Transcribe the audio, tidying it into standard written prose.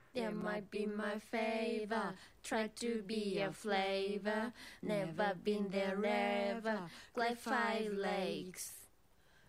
There might be my favor. Try to be a flavor. Never been there ever. Like 5 lakes.